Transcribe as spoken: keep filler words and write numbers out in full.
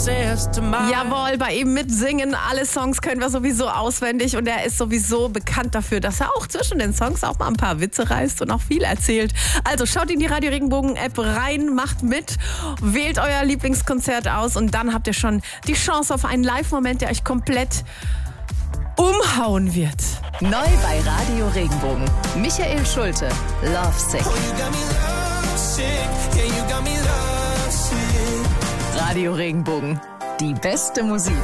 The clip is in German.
Jawohl, bei ihm mitsingen. Alle Songs können wir sowieso auswendig und er ist sowieso bekannt dafür, dass er auch zwischen den Songs auch mal ein paar Witze reißt und auch viel erzählt. Also schaut in die Radio Regenbogen App rein, macht mit, wählt euer Lieblingskonzert aus und dann habt ihr schon die Chance auf einen Live-Moment, der euch komplett umhauen wird. Neu bei Radio Regenbogen. Michael Schulte, Love Sick. Radio Regenbogen, die beste Musik.